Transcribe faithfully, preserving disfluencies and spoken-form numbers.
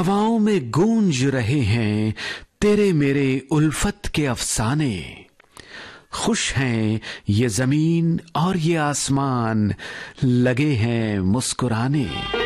हवाओं में गूंज रहे हैं तेरे मेरे उल्फत के अफसाने। खुश हैं ये जमीन और ये आसमान, लगे हैं मुस्कुराने।